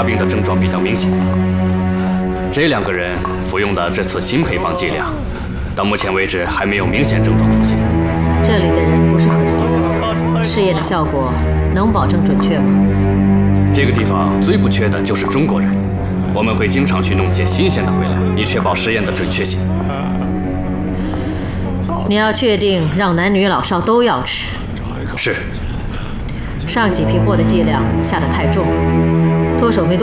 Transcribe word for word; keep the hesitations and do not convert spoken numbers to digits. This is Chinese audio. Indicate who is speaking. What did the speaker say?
Speaker 1: 病的症状比较明显。这两个人服用的这次新配方剂量，到目前为止还没有明显症状出现。
Speaker 2: 这里的人不是很多，试验的效果能保证准确吗？
Speaker 1: 这个地方最不缺的就是中国人，我们会经常去弄些新鲜的回来，以确保实验的准确性。
Speaker 2: 你要确定让男女老少都要吃。
Speaker 1: 是。
Speaker 2: 上几批货的剂量下得太重，脱手没多。